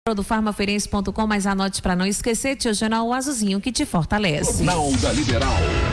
do farmafeirense.com, mas anote para não esquecer, tio Jornal, o azulzinho que te fortalece. Jornal da Liberal.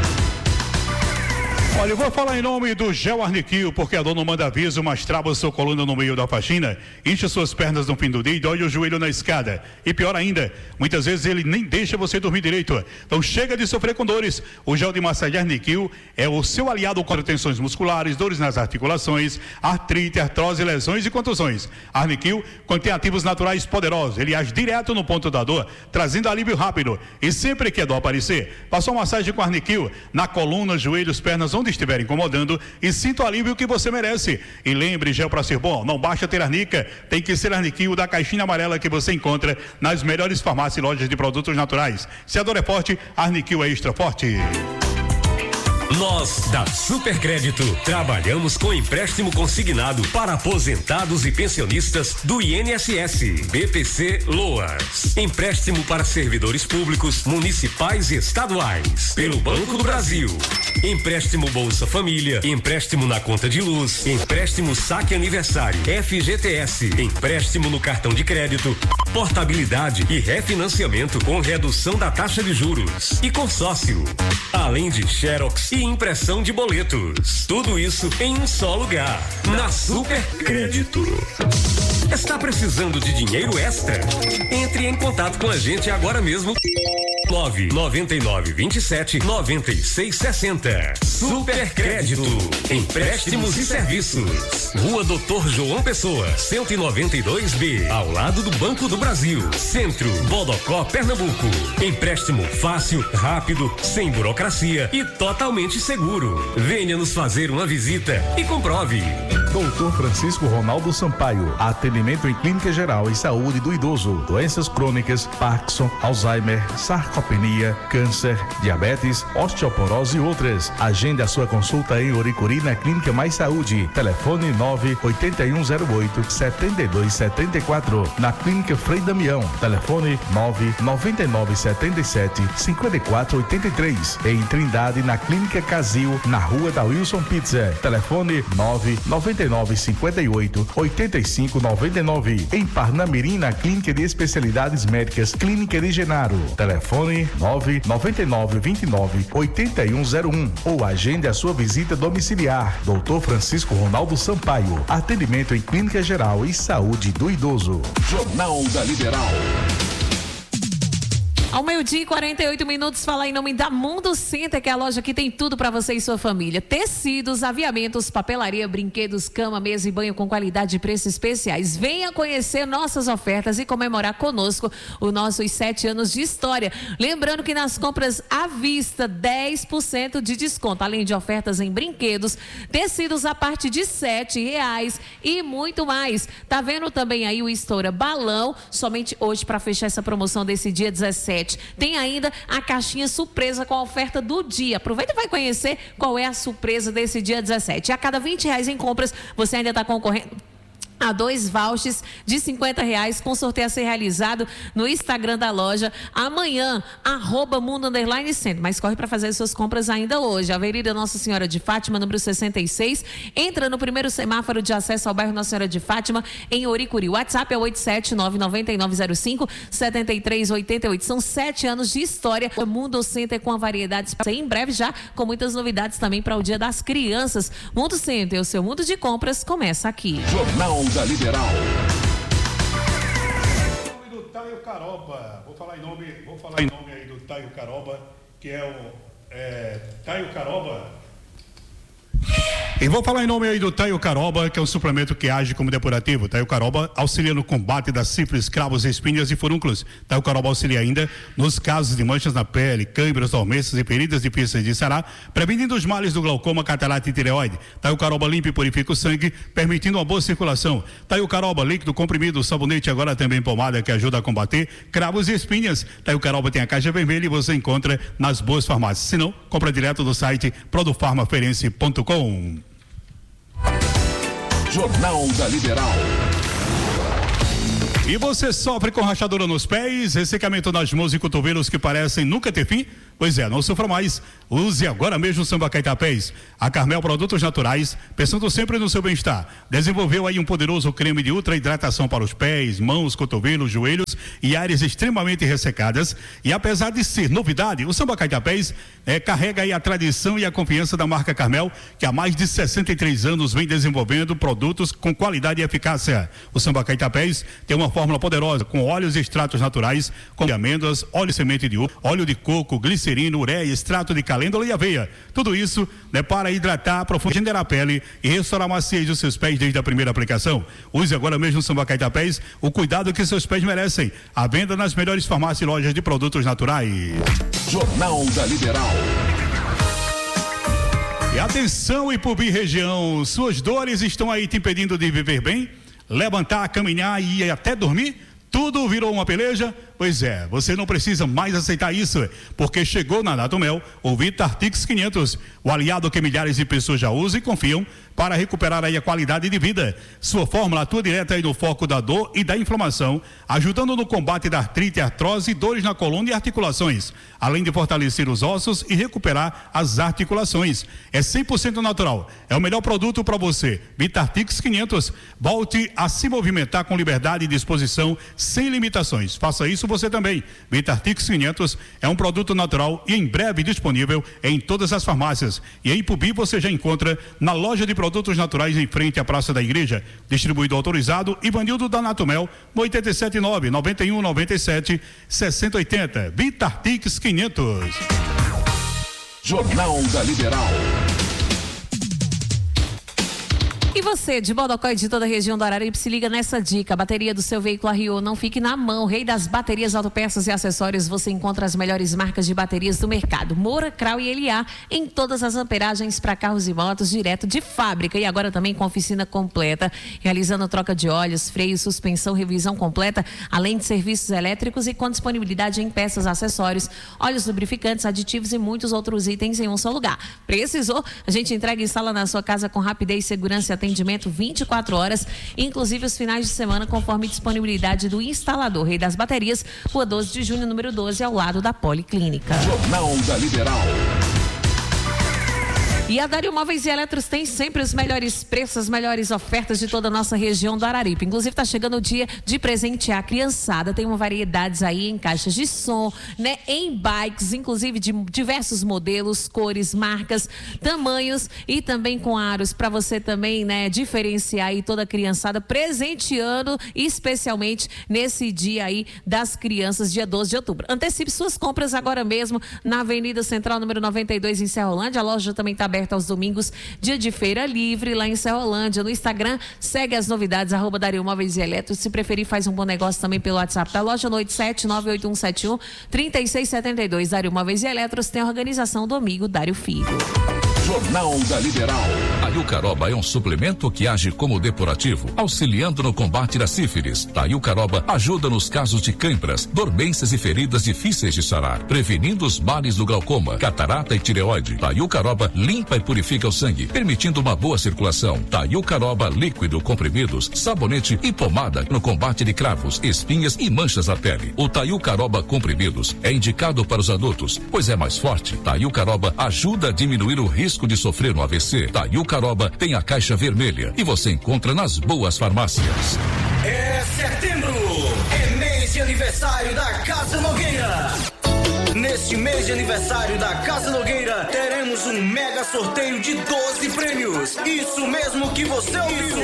Olha, eu vou falar em nome do Gel Arniquil, porque a dor não manda aviso, mas trava sua coluna no meio da faxina, enche suas pernas no fim do dia e dói o joelho na escada. E pior ainda, muitas vezes ele nem deixa você dormir direito. Então chega de sofrer com dores. O gel de massagem Arniquil é o seu aliado contra tensões musculares, dores nas articulações, artrite, artrose, lesões e contusões. Arniquil contém ativos naturais poderosos. Ele age direto no ponto da dor, trazendo alívio rápido. E sempre que a dor aparecer, faça uma massagem com Arniquil na coluna, joelhos, pernas, onde estiver incomodando e sinta o alívio que você merece. E lembre, gel para ser bom, não basta ter Arnica, tem que ser Arniquil da caixinha amarela que você encontra nas melhores farmácias e lojas de produtos naturais. Se a dor é forte, Arniquil é extra forte. Nós, da Supercrédito, trabalhamos com empréstimo consignado para aposentados e pensionistas do INSS, BPC Loas. Empréstimo para servidores públicos, municipais e estaduais, pelo Banco do Brasil. Empréstimo Bolsa Família, empréstimo na conta de luz, empréstimo saque aniversário, FGTS, empréstimo no cartão de crédito, portabilidade e refinanciamento com redução da taxa de juros e consórcio, além de xerox e impressão de boletos. Tudo isso em um só lugar, na Supercrédito. Está precisando de dinheiro extra? Entre em contato com a gente agora mesmo. 99927-9660. Supercrédito. Empréstimos e serviços. Rua Doutor João Pessoa, 192B, ao lado do Banco do Brasil. Centro, Bodocó, Pernambuco. Empréstimo fácil, rápido, sem burocracia e totalmente seguro. Venha nos fazer uma visita e comprove. Doutor Francisco Ronaldo Sampaio. Atendimento em clínica geral e saúde do idoso. Doenças crônicas, Parkinson, Alzheimer, sarcopenia, câncer, diabetes, osteoporose e outras. Agende a sua consulta em Oricuri na Clínica Mais Saúde. Telefone 98108-7274. Na Clínica Frei Damião. Telefone 99977-5483. Em Trindade, na Clínica Casil, na Rua da Wilson Pizza. Telefone 99958-8599. Em Parnamirim, na Clínica de Especialidades Médicas Clínica de Genaro. Telefone 99929-8101. Ou agende a sua visita domiciliar. Doutor Francisco Ronaldo Sampaio. Atendimento em clínica geral e saúde do idoso. Jornal da Liberal. Ao 12:48, fala em nome da Mundo Center, que é a loja que tem tudo para você e sua família. Tecidos, aviamentos, papelaria, brinquedos, cama, mesa e banho com qualidade e preços especiais. Venha conhecer nossas ofertas e comemorar conosco os nossos 7 anos de história. Lembrando que nas compras à vista, 10% de desconto, além de ofertas em brinquedos, tecidos a partir de R$7 e muito mais. Tá vendo também aí o Estoura Balão, somente hoje para fechar essa promoção desse dia 17. Tem ainda a caixinha surpresa com a oferta do dia. Aproveita e vai conhecer qual é a surpresa desse dia 17. E a cada R$20 em compras, você ainda está concorrendo a 2 vouchers de R$50 com sorteio a ser realizado no Instagram da loja amanhã, @mundo_center. Mas corre para fazer suas compras ainda hoje. Avenida Nossa Senhora de Fátima, número 66. Entra no primeiro semáforo de acesso ao bairro Nossa Senhora de Fátima, em Oricuri. O WhatsApp é 879-9905-7388. São 7 anos de história. O Mundo Center com a variedade em breve já, com muitas novidades também para o Dia das Crianças. Mundo Center, o seu mundo de compras começa aqui. Jornal da Liberal. Em nome do Taio Caroba, vou falar em nome aí do Taio Caroba, que é o Taio Caroba. E vou falar em nome aí do Taio Caroba, que é um suplemento que age como depurativo. Taio Caroba auxilia no combate das sífilis, cravos, espinhas e furúnculos. Taio Caroba auxilia ainda nos casos de manchas na pele, câimbras, dormências e feridas difíceis de sarar, prevenindo os males do glaucoma, catarata e tireoide. Taio Caroba limpa e purifica o sangue, permitindo uma boa circulação. Taio Caroba, líquido, comprimido, sabonete, agora também pomada, que ajuda a combater cravos e espinhas. Taio Caroba tem a caixa vermelha e você encontra nas boas farmácias. Se não, compra direto do site produfarmafeirense.com. Jornal da Liberal. E você sofre com rachadura nos pés, ressecamento nas mãos e cotovelos que parecem nunca ter fim? Pois é, não sofra mais. Use agora mesmo o Samba Caetapés. A Carmel Produtos Naturais, pensando sempre no seu bem-estar, desenvolveu aí um poderoso creme de ultra hidratação para os pés, mãos, cotovelos, joelhos e áreas extremamente ressecadas. E apesar de ser novidade, o Samba Caetapés carrega aí a tradição e a confiança da marca Carmel, que há mais de 63 anos vem desenvolvendo produtos com qualidade e eficácia. O Samba Caetapés tem uma fórmula poderosa com óleos e extratos naturais, como amêndoas, óleo semente de uva, óleo de coco, glicerina, ureia, extrato de calêndula e aveia. Tudo isso para hidratar, aprofundar, regenerar a pele e restaurar a maciez dos seus pés desde a primeira aplicação. Use agora mesmo o Samba Caetapés, o cuidado que seus pés merecem. À venda nas melhores farmácias e lojas de produtos naturais. Jornal da Liberal. E atenção, Ipubi região, suas dores estão aí te impedindo de viver bem, levantar, caminhar e ir até dormir? Tudo virou uma peleja? Pois é, você não precisa mais aceitar isso, porque chegou na Natomel o Vitartix 500, o aliado que milhares de pessoas já usam e confiam para recuperar aí a qualidade de vida. Sua fórmula atua direto aí no foco da dor e da inflamação, ajudando no combate da artrite, artrose, dores na coluna e articulações, além de fortalecer os ossos e recuperar as articulações. É 100% natural, é o melhor produto para você. Vitartix 500, volte a se movimentar com liberdade e disposição, sem limitações. Faça isso você também. Vitartix 500 é um produto natural e em breve disponível em todas as farmácias. E em Ipubi você já encontra na loja de produtos naturais em frente à Praça da Igreja. Distribuidor autorizado Ivanildo da Natomel, no 879-9197-6080. Vitartix 500. Jornal da Liberal. E você, de Bodocó e de toda a região do Araripe, se liga nessa dica. A bateria do seu veículo arriou, não fique na mão. Rei das baterias, autopeças e acessórios, você encontra as melhores marcas de baterias do mercado. Moura, Krau e LA, em todas as amperagens para carros e motos, direto de fábrica. E agora também com oficina completa, realizando troca de óleos, freio, suspensão, revisão completa, além de serviços elétricos e com disponibilidade em peças, acessórios, óleos lubrificantes, aditivos e muitos outros itens em um só lugar. Precisou? A gente entrega e instala na sua casa com rapidez, segurança e atendimento 24 horas, inclusive os finais de semana, conforme disponibilidade do instalador. Rei das Baterias, Rua 12 de Junho, número 12, ao lado da Policlínica. Jornal da Liberal. E a Dario Móveis e Eletros tem sempre os melhores preços, as melhores ofertas de toda a nossa região do Araripe. Inclusive está chegando o dia de presentear a criançada. Tem uma variedades aí em caixas de som, né? Em bikes, inclusive de diversos modelos, cores, marcas, tamanhos e também com aros para você também, né? Diferenciar aí toda a criançada, presenteando especialmente nesse dia aí das crianças, dia 12 de outubro. Antecipe suas compras agora mesmo na Avenida Central, número 92, em Serrolândia. A loja também está aberta aos domingos, dia de feira livre lá em Serrolândia. No Instagram, segue as novidades, @Dario Móveis e Eletros. Se preferir, faz um bom negócio também pelo WhatsApp da loja, no 87-98171-3672. Dario Móveis e Eletros tem a organização do amigo Dário Filho. Jornal da Liberal. Taiucaroba é um suplemento que age como depurativo, auxiliando no combate da sífilis. Taiucaroba ajuda nos casos de câimbras, dormências e feridas difíceis de sarar, prevenindo os males do glaucoma, catarata e tireoide. Taiucaroba limpa e purifica o sangue, permitindo uma boa circulação. Taiucaroba líquido, comprimidos, sabonete e pomada no combate de cravos, espinhas e manchas na pele. O Taiucaroba comprimidos é indicado para os adultos, pois é mais forte. Taiucaroba ajuda a diminuir o risco de sofrer no AVC. Taiucaroba tem a caixa vermelha e você encontra nas boas farmácias. É setembro, é mês de aniversário da Casa Nogueira. Neste mês de aniversário da Casa Nogueira, teremos um mega sorteio de 12 prêmios. Isso mesmo que você ouviu.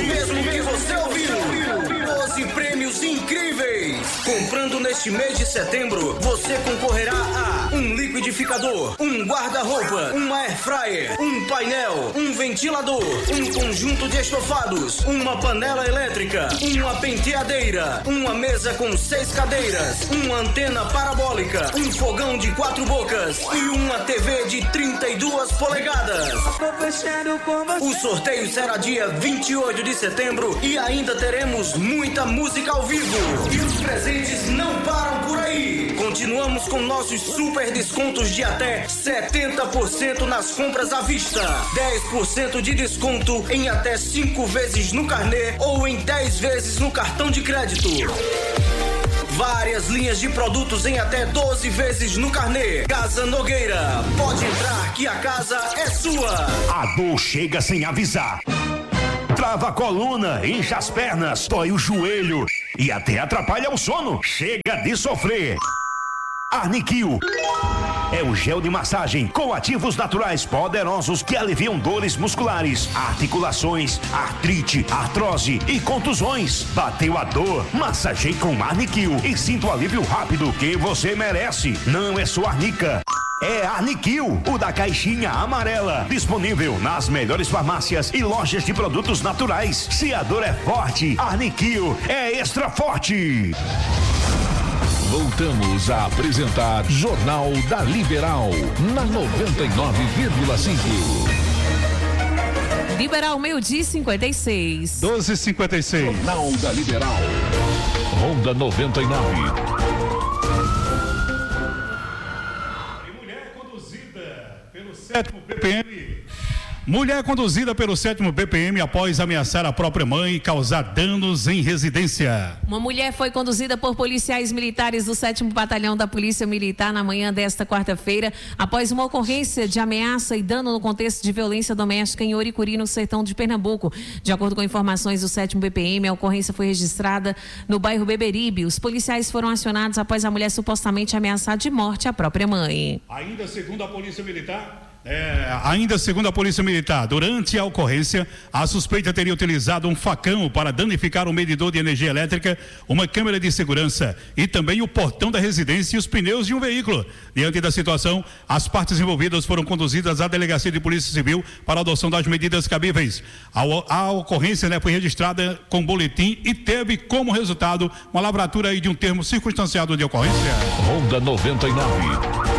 12 prêmios incríveis. Comprando neste mês de setembro, você concorrerá a um liquidificador, um guarda-roupa, uma air fryer, um painel, um ventilador, um conjunto de estofados, uma panela elétrica, uma penteadeira, uma mesa com 6 cadeiras, uma antena parabólica, um fogão de 4 bocas e uma TV de 32 polegadas. O sorteio será dia 28 de setembro e ainda teremos muita música ao vivo. E os presentes não param por aí. Continuamos com nossos super descontos de até 70% nas compras à vista, 10% de desconto em até 5 vezes no carnê ou em 10 vezes no cartão de crédito. Várias linhas de produtos em até 12 vezes no carnê. Casa Nogueira. Pode entrar que a casa é sua. A dor chega sem avisar. Trava a coluna, incha as pernas, dói o joelho e até atrapalha o sono. Chega de sofrer. Arniquil é o gel de massagem com ativos naturais poderosos que aliviam dores musculares, articulações, artrite, artrose e contusões. Bateu a dor? Massageie com Arniquil e sinta o alívio rápido que você merece. Não é só Arnica. É Arniquil, o da caixinha amarela, disponível nas melhores farmácias e lojas de produtos naturais. Se a dor é forte, Arniquil é extra forte. Voltamos a apresentar Jornal da Liberal, na 99,5. Liberal, meio-dia 56. 12h56. Jornal da Liberal. Ronda 99. Mulher conduzida pelo 7º BPM. Mulher conduzida pelo 7º BPM após ameaçar a própria mãe e causar danos em residência. Uma mulher foi conduzida por policiais militares do 7º Batalhão da Polícia Militar na manhã desta quarta-feira, após uma ocorrência de ameaça e dano no contexto de violência doméstica em Oricuri, no sertão de Pernambuco. De acordo com informações do 7º BPM, a ocorrência foi registrada no bairro Beberibe. Os policiais foram acionados após a mulher supostamente ameaçar de morte a própria mãe. Ainda segundo a Polícia Militar, durante a ocorrência, a suspeita teria utilizado um facão para danificar um medidor de energia elétrica, uma câmera de segurança e também o portão da residência e os pneus de um veículo. Diante da situação, as partes envolvidas foram conduzidas à Delegacia de Polícia Civil para a adoção das medidas cabíveis. A ocorrência, foi registrada com boletim e teve como resultado uma lavratura aí de um termo circunstanciado de ocorrência. Ronda 99.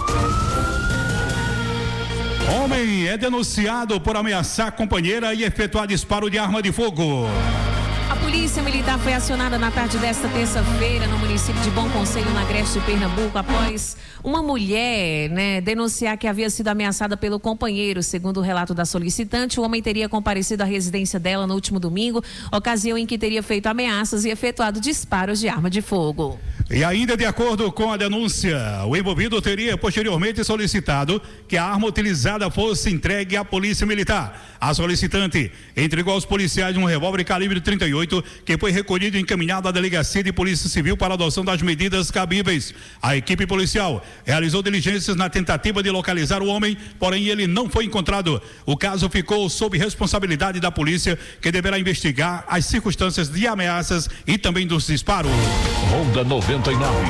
Homem é denunciado por ameaçar a companheira e efetuar disparo de arma de fogo. A Polícia Militar foi acionada na tarde desta terça-feira no município de Bom Conselho, na Agreste de Pernambuco, após uma mulher, denunciar que havia sido ameaçada pelo companheiro. Segundo o relato da solicitante, o homem teria comparecido à residência dela no último domingo, ocasião em que teria feito ameaças e efetuado disparos de arma de fogo. E ainda de acordo com a denúncia, o envolvido teria posteriormente solicitado que a arma utilizada fosse entregue à Polícia Militar. A solicitante entregou aos policiais um revólver calibre 38 que foi recolhido e encaminhado à Delegacia de Polícia Civil para a adoção das medidas cabíveis. A equipe policial realizou diligências na tentativa de localizar o homem, porém ele não foi encontrado. O caso ficou sob responsabilidade da polícia, que deverá investigar as circunstâncias de ameaças e também dos disparos. Ronda 99.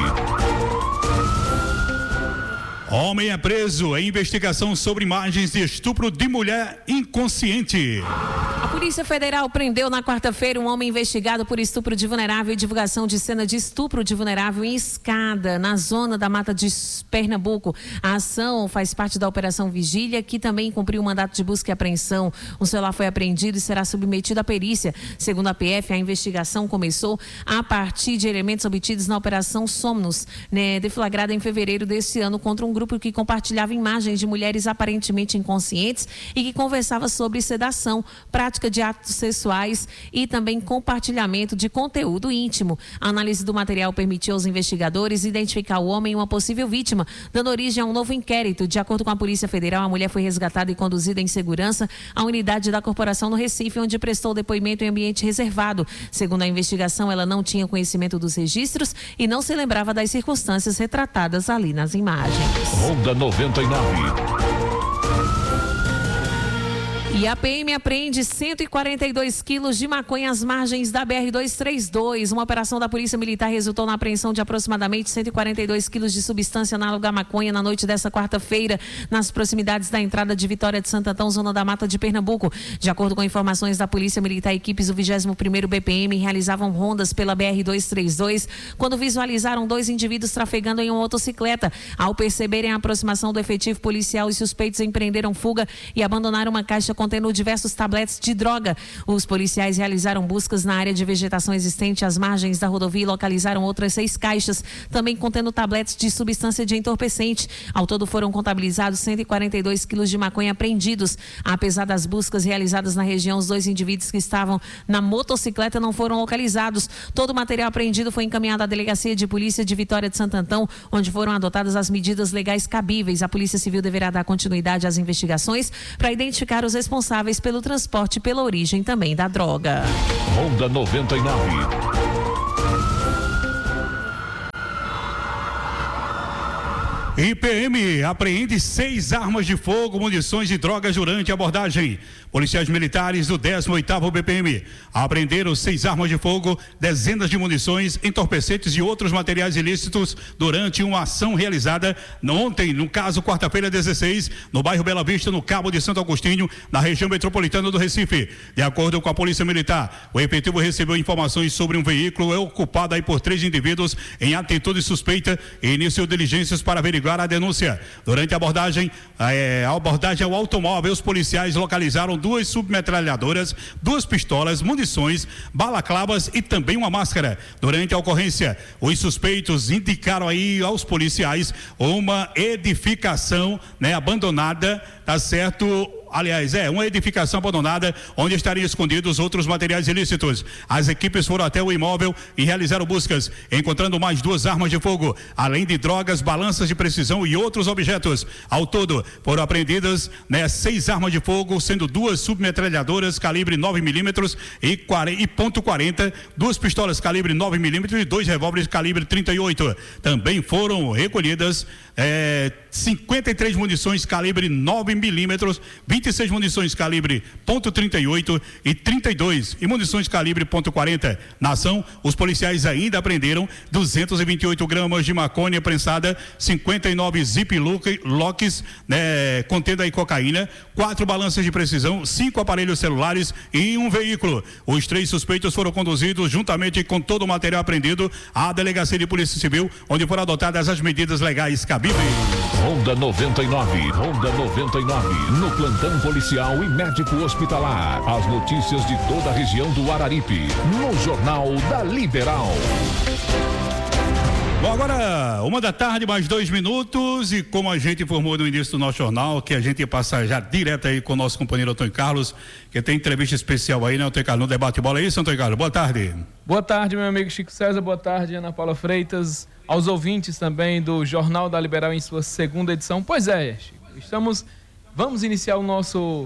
Homem é preso em investigação sobre imagens de estupro de mulher inconsciente. A Polícia Federal prendeu na quarta-feira um homem investigado por estupro de vulnerável e divulgação de cena de estupro de vulnerável em Escada, na zona da Mata de Pernambuco. A ação faz parte da Operação Vigília, que também cumpriu o mandato de busca e apreensão. Um celular foi apreendido e será submetido à perícia. Segundo a PF, a investigação começou a partir de elementos obtidos na Operação Somnos, deflagrada em fevereiro deste ano contra um grupo que compartilhava imagens de mulheres aparentemente inconscientes e que conversava sobre sedação, prática de atos sexuais e também compartilhamento de conteúdo íntimo. A análise do material permitiu aos investigadores identificar o homem e uma possível vítima, dando origem a um novo inquérito. De acordo com a Polícia Federal, a mulher foi resgatada e conduzida em segurança à unidade da corporação no Recife, onde prestou depoimento em ambiente reservado. Segundo a investigação, ela não tinha conhecimento dos registros e não se lembrava das circunstâncias retratadas ali nas imagens. Ronda 99. E a PM apreende 142 quilos de maconha às margens da BR-232. Uma operação da Polícia Militar resultou na apreensão de aproximadamente 142 quilos de substância análoga à maconha na noite desta quarta-feira, nas proximidades da entrada de Vitória de Santo Antão, zona da Mata de Pernambuco. De acordo com informações da Polícia Militar, equipes do 21º BPM realizavam rondas pela BR-232 quando visualizaram dois indivíduos trafegando em uma motocicleta. Ao perceberem a aproximação do efetivo policial, os suspeitos empreenderam fuga e abandonaram uma caixa contendo diversos tabletes de droga. Os policiais realizaram buscas na área de vegetação existente às margens da rodovia e localizaram outras 6 caixas, também contendo tabletes de substância de entorpecente. Ao todo foram contabilizados 142 quilos de maconha apreendidos. Apesar das buscas realizadas na região, os 2 indivíduos que estavam na motocicleta não foram localizados. Todo o material apreendido foi encaminhado à Delegacia de Polícia de Vitória de Santo Antão, onde foram adotadas as medidas legais cabíveis. A Polícia Civil deverá dar continuidade às investigações para identificar os responsáveis pelo transporte e pela origem também da droga. Ronda 99. IPM apreende 6 armas de fogo, munições e drogas durante a abordagem. Policiais militares do 18º BPM apreenderam 6 armas de fogo, dezenas de munições, entorpecentes e outros materiais ilícitos durante uma ação realizada ontem, no caso, quarta-feira 16, no bairro Bela Vista, no Cabo de Santo Agostinho, na região metropolitana do Recife. De acordo com a Polícia Militar, o efetivo recebeu informações sobre um veículo ocupado aí por 3 indivíduos em atitude suspeita e iniciou diligências para averiguar a denúncia. Durante a abordagem ao automóvel, os policiais localizaram 2 submetralhadoras, 2 pistolas, munições, balaclavas e também uma máscara. Durante a ocorrência, os suspeitos indicaram aí aos policiais uma edificação, abandonada, tá certo? Aliás, uma edificação abandonada onde estariam escondidos outros materiais ilícitos. As equipes foram até o imóvel e realizaram buscas, encontrando mais 2 armas de fogo, além de drogas, balanças de precisão e outros objetos. Ao todo, foram apreendidas 6 armas de fogo, sendo 2 submetralhadoras calibre 9mm e .40, 2 pistolas calibre 9mm e 2 revólveres calibre 38. Também foram recolhidas 53 munições calibre 9mm, 26 munições calibre .38 e 32 e munições calibre .40. Na ação, os policiais ainda apreenderam 228 gramas de maconha prensada, 59 zip locks, contendo aí cocaína, 4 balanças de precisão, 5 aparelhos celulares e um veículo. Os 3 suspeitos foram conduzidos juntamente com todo o material apreendido à Delegacia de Polícia Civil, onde foram adotadas as medidas legais cabíveis. Ronda 99. Ronda 99. No plantão policial e médico hospitalar. As notícias de toda a região do Araripe. No Jornal da Liberal. Bom, agora 1h, mais 2 minutos, e como a gente informou no início do nosso jornal, que a gente ia passar já direto aí com o nosso companheiro Antônio Carlos, que tem entrevista especial aí, né, Antônio Carlos, no Debate Bola. É isso, Antônio Carlos? Boa tarde. Boa tarde, meu amigo Chico César, boa tarde, Ana Paula Freitas, aos ouvintes também do Jornal da Liberal em sua 2ª edição. Pois é, Chico, vamos iniciar o nosso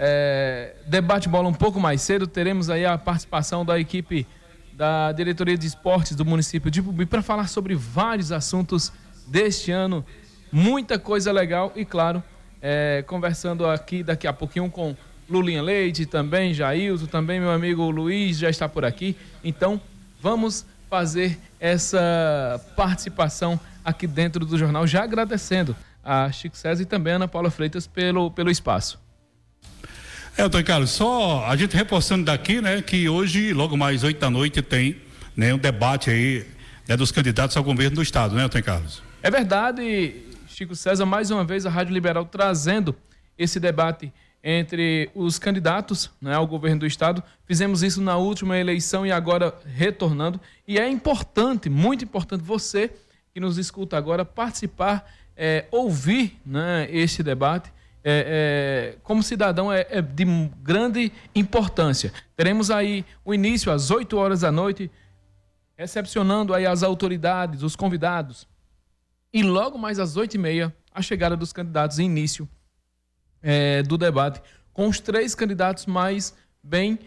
Debate Bola um pouco mais cedo. Teremos aí a participação da equipe da Diretoria de Esportes do município de Ipubi para falar sobre vários assuntos deste ano, muita coisa legal e, claro, conversando aqui daqui a pouquinho com Lulinha Leite, também Jailson, também meu amigo Luiz já está por aqui. Então, vamos fazer essa participação aqui dentro do jornal, já agradecendo a Chico César e também a Ana Paula Freitas pelo espaço. Antônio Carlos, só a gente reforçando daqui, que hoje, logo mais 8 da noite, tem um debate aí dos candidatos ao governo do estado, né, Antônio Carlos? É verdade, Chico César, mais uma vez a Rádio Liberal trazendo esse debate entre os candidatos ao governo do estado. Fizemos isso na última eleição e agora retornando. E é importante, muito importante, você que nos escuta agora participar, ouvir este debate. Como cidadão é de grande importância. Teremos aí o início às 8 horas da noite, recepcionando aí as autoridades, os convidados. E logo mais às 8h30, a chegada dos candidatos e início do debate, com os 3 candidatos mais bem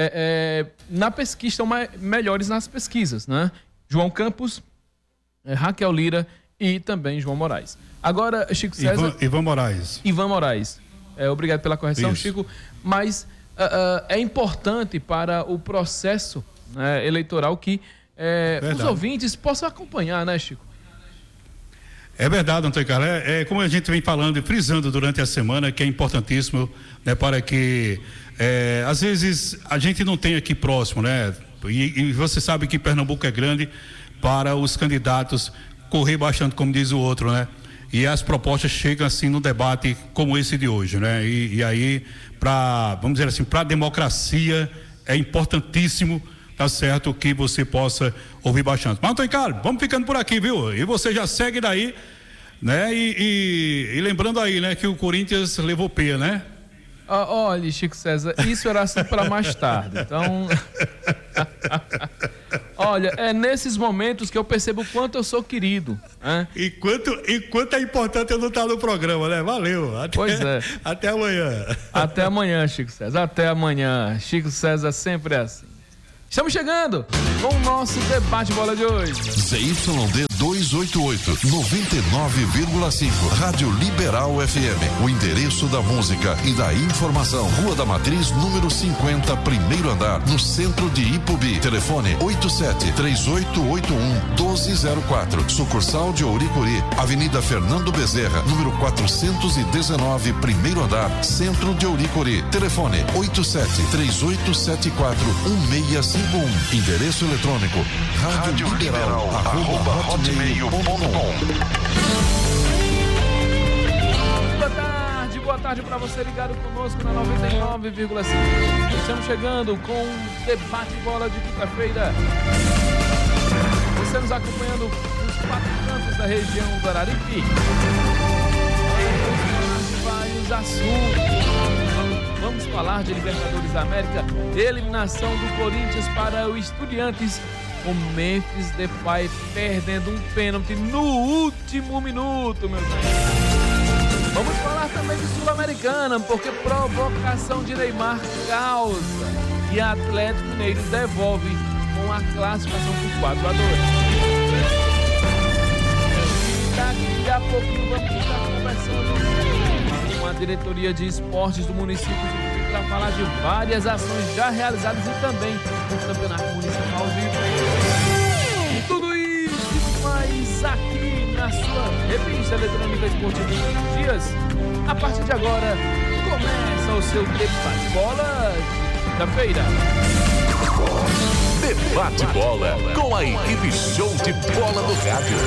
na pesquisa, estão melhores nas pesquisas, né? João Campos, Raquel Lira e também João Moraes. Agora, Chico César... Ivan Moraes. Obrigado pela correção, Isso. Chico. Mas é importante para o processo eleitoral que os ouvintes possam acompanhar, né, Chico? É verdade, Antônio Carlos. Como a gente vem falando e frisando durante a semana, que é importantíssimo, para que às vezes a gente não tem aqui próximo, e você sabe que Pernambuco é grande, para os candidatos correr bastante, como diz o outro, e as propostas chegam assim no debate como esse de hoje, né? E aí, vamos dizer assim, para a democracia é importantíssimo, tá certo, que você possa ouvir bastante. Mas, Antônio Carlos, vamos ficando por aqui, viu? E você já segue daí, né? E lembrando aí, né, que o Corinthians levou P, né? Olha, Chico César, isso era assim para mais tarde. Então, olha, é nesses momentos que eu percebo o quanto eu sou querido. Né? E quanto é importante eu não estar no programa, né? Valeu. Pois é. Até amanhã. Até amanhã, Chico César. Até amanhã. Chico César sempre é assim. Estamos chegando com o nosso debate bola de hoje. ZYD 288, 99,5. Rádio Liberal FM. O endereço da música e da informação. Rua da Matriz, número 50, primeiro andar, no centro de Ipubi. Telefone 87-3881-1204. Sucursal de Ouricuri. Avenida Fernando Bezerra, número 419, primeiro andar, centro de Ouricuri. Telefone 87-3874-1651. Endereço eletrônico Rádio Liberal, @hotmail.com. Boa tarde para você ligado conosco na 99,5. Estamos chegando com o debate bola de quinta-feira. Você nos acompanhando nos 4 cantos da região do Araripe. Vários assuntos. Vamos falar de Libertadores da América, eliminação do Corinthians para o Estudiantes, o Memphis Depay perdendo um pênalti no último minuto, meus amigos. Vamos falar também de Sul-Americana, porque provocação de Neymar causa e Atlético Mineiro devolve com a classificação por 4-2. Daqui a pouquinho vamos estar conversando com a diretoria de esportes do município de Ipubi para falar de várias ações já realizadas e também no Campeonato Municipal de Ipubi. E tudo isso e mais aqui na sua revista eletrônica esportiva dos dias. A partir de agora, começa o seu debate bola de quinta-feira. Debate bola com a equipe show de bola do rádio.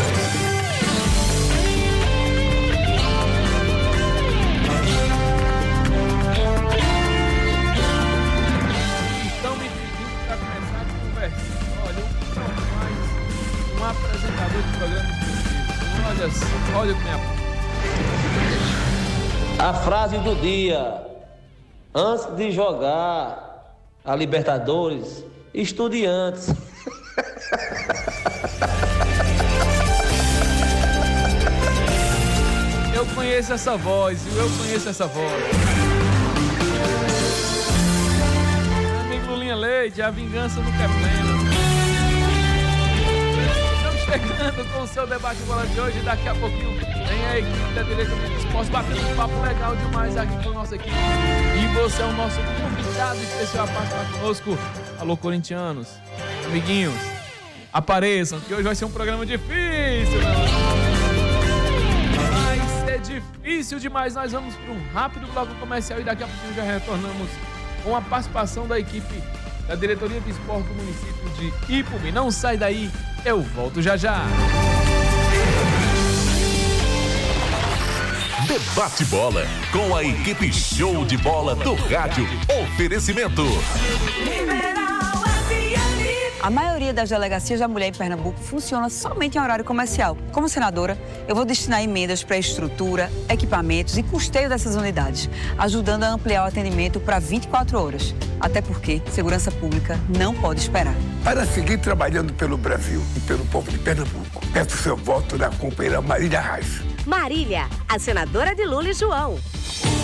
Apresentador de programas esportivos. Olha como é a frase do dia: antes de jogar a Libertadores, estude antes. Eu conheço essa voz, viu? Eu conheço essa voz. Amigo Lulinha Leite, a vingança nunca é plena. Chegando com o seu debate bola de hoje, daqui a pouquinho tem a equipe da diretoria do esporte batendo um papo legal demais aqui com a nossa equipe. E você é o nosso convidado especial a participar conosco. Alô, corintianos, amiguinhos, apareçam, que hoje vai ser um programa difícil, meu amigo. Vai ser difícil demais. Nós vamos para um rápido bloco comercial e daqui a pouquinho já retornamos com a participação da equipe da diretoria de esporte do município de Ipubi. Não sai daí, eu volto já já. Debate bola com a equipe show de bola do rádio. Oferecimento. A maioria das delegacias da mulher em Pernambuco funciona somente em horário comercial. Como senadora, eu vou destinar emendas para estrutura, equipamentos e custeio dessas unidades, ajudando a ampliar o atendimento para 24 horas. Até porque segurança pública não pode esperar. Para seguir trabalhando pelo Brasil e pelo povo de Pernambuco, peço seu voto na companheira Marília Reis. Marília, a senadora de Lula e João.